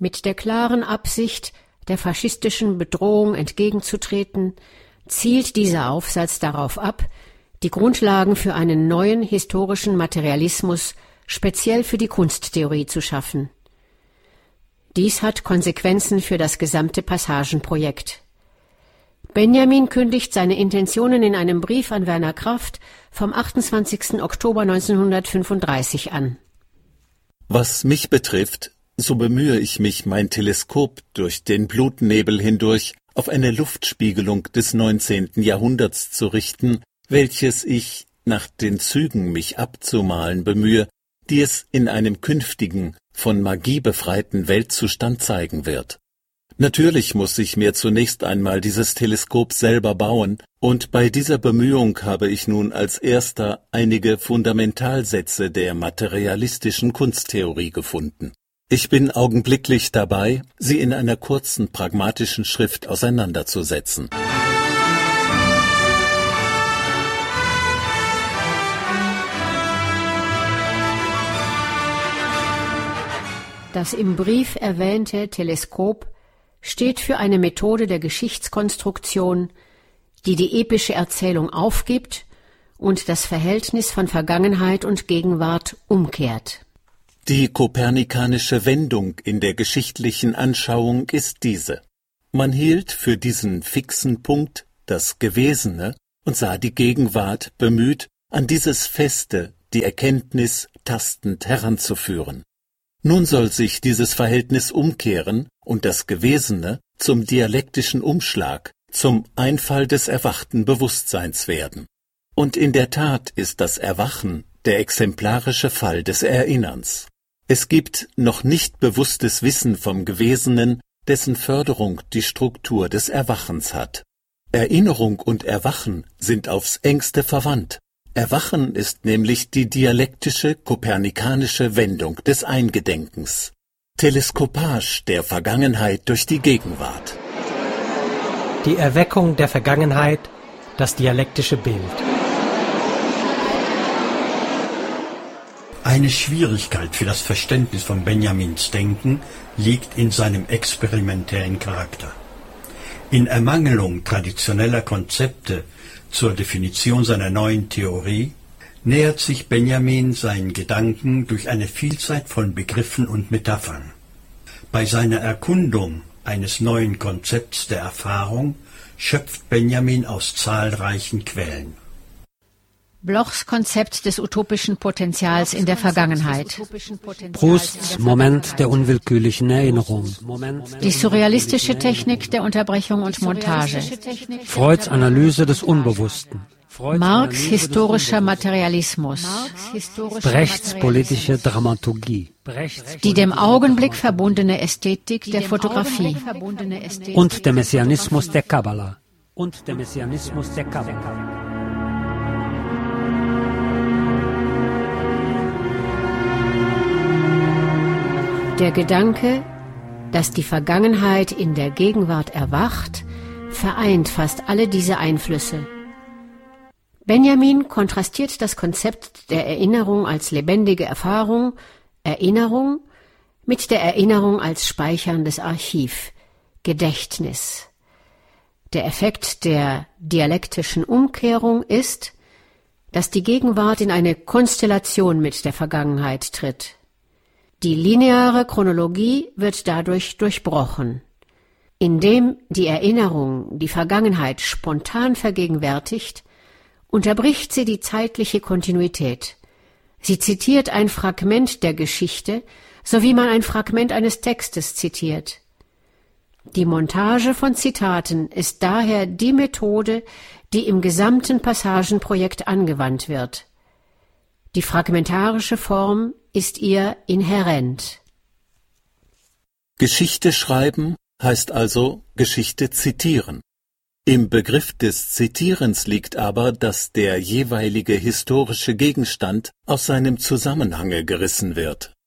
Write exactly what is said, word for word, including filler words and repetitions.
Mit der klaren Absicht, der faschistischen Bedrohung entgegenzutreten, zielt dieser Aufsatz darauf ab, die Grundlagen für einen neuen historischen Materialismus speziell für die Kunsttheorie zu schaffen. Dies hat Konsequenzen für das gesamte Passagenprojekt. Benjamin kündigt seine Intentionen in einem Brief an Werner Kraft vom achtundzwanzigsten Oktober neunzehnhundertfünfunddreißig an. Was mich betrifft, so bemühe ich mich, mein Teleskop durch den Blutnebel hindurch auf eine Luftspiegelung des neunzehnten Jahrhunderts zu richten, welches ich nach den Zügen mich abzumalen bemühe, die es in einem künftigen, von Magie befreiten Weltzustand zeigen wird. Natürlich muss ich mir zunächst einmal dieses Teleskop selber bauen, und bei dieser Bemühung habe ich nun als erster einige Fundamentalsätze der materialistischen Kunsttheorie gefunden. Ich bin augenblicklich dabei, sie in einer kurzen, pragmatischen Schrift auseinanderzusetzen. Das im Brief erwähnte Teleskop steht für eine Methode der Geschichtskonstruktion, die die epische Erzählung aufgibt und das Verhältnis von Vergangenheit und Gegenwart umkehrt. Die kopernikanische Wendung in der geschichtlichen Anschauung ist diese: Man hielt für diesen fixen Punkt das Gewesene und sah die Gegenwart bemüht, an dieses Feste die Erkenntnis tastend heranzuführen. Nun soll sich dieses Verhältnis umkehren und das Gewesene zum dialektischen Umschlag, zum Einfall des erwachten Bewusstseins werden. Und in der Tat ist das Erwachen der exemplarische Fall des Erinnerns. Es gibt noch nicht bewusstes Wissen vom Gewesenen, dessen Förderung die Struktur des Erwachens hat. Erinnerung und Erwachen sind aufs engste verwandt. Erwachen ist nämlich die dialektische, kopernikanische Wendung des Eingedenkens. Teleskopage der Vergangenheit durch die Gegenwart. Die Erweckung der Vergangenheit, das dialektische Bild. Eine Schwierigkeit für das Verständnis von Benjamins Denken liegt in seinem experimentellen Charakter. In Ermangelung traditioneller Konzepte zur Definition seiner neuen Theorie nähert sich Benjamin seinen Gedanken durch eine Vielzahl von Begriffen und Metaphern. Bei seiner Erkundung eines neuen Konzepts der Erfahrung schöpft Benjamin aus zahlreichen Quellen. Blochs Konzept des utopischen Potenzials in der Vergangenheit. Prousts Moment der unwillkürlichen Erinnerung. Die surrealistische Technik der Unterbrechung und Montage. Freuds Analyse des Unbewussten. Marx historischer Materialismus. Brechts politische Dramaturgie. Die dem Augenblick verbundene Ästhetik der Fotografie. Und der Messianismus der Kabbala. Und der Messianismus der Kabbala. Der Gedanke, dass die Vergangenheit in der Gegenwart erwacht, vereint fast alle diese Einflüsse. Benjamin kontrastiert das Konzept der Erinnerung als lebendige Erfahrung, Erinnerung, mit der Erinnerung als speicherndes Archiv, Gedächtnis. Der Effekt der dialektischen Umkehrung ist, dass die Gegenwart in eine Konstellation mit der Vergangenheit tritt. Die lineare Chronologie wird dadurch durchbrochen. Indem die Erinnerung die Vergangenheit spontan vergegenwärtigt, unterbricht sie die zeitliche Kontinuität. Sie zitiert ein Fragment der Geschichte, so wie man ein Fragment eines Textes zitiert. Die Montage von Zitaten ist daher die Methode, die im gesamten Passagenprojekt angewandt wird. Die fragmentarische Form ist ihr inhärent. Geschichte schreiben heißt also Geschichte zitieren. Im Begriff des Zitierens liegt aber, dass der jeweilige historische Gegenstand aus seinem Zusammenhange gerissen wird.